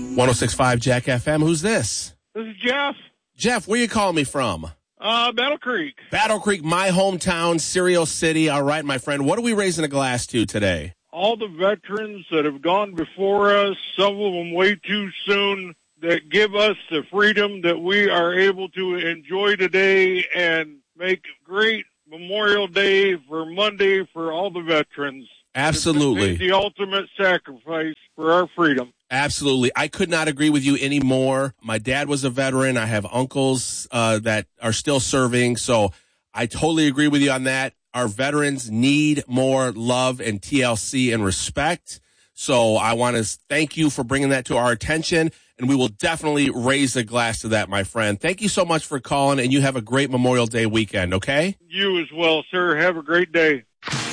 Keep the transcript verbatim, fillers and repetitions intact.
one oh six point five Jack F M. Who's this? This is Jeff. Jeff, where you calling me from? Uh, Battle Creek. Battle Creek, my hometown, Cereal City. All right, my friend. What are we raising a glass to today? All the veterans that have gone before us, some of them way too soon, that give us the freedom that we are able to enjoy today and make great Memorial Day for Monday for all the veterans. Absolutely. The ultimate sacrifice for our freedom. Absolutely. I could not agree with you anymore. My dad was a veteran. I have uncles uh, that are still serving. So I totally agree with you on that. Our veterans need more love and T L C and respect. So I want to thank you for bringing that to our attention. And we will definitely raise a glass to that, my friend. Thank you so much for calling, and you have a great Memorial Day weekend, okay? You as well, sir. Have a great day.